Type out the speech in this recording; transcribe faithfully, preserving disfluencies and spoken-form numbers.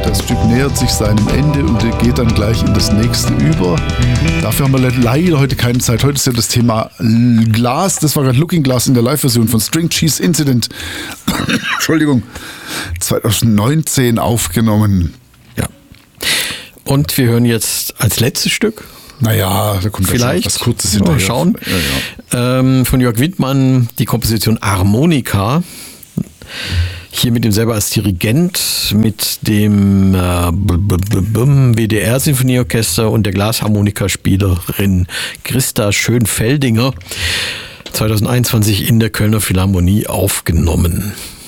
Das Stück nähert sich seinem Ende und geht dann gleich in das nächste über. Dafür haben wir leider heute keine Zeit. Heute ist ja das Thema Glas. Das war gerade Looking Glass in der Live-Version von String Cheese Incident. Entschuldigung. zwanzig neunzehn aufgenommen. Ja. Und wir hören jetzt als letztes Stück. Naja, da kommt vielleicht was Kurzes hinterher. hinterher. Schauen. Ja, ja. Ähm, von Jörg Widmann die Komposition Harmonika. Hier mit ihm selber als Dirigent, mit dem äh, W D R-Sinfonieorchester und der Glasharmonikaspielerin Christa Schönfeldinger. zwanzig einundzwanzig in der Kölner Philharmonie aufgenommen.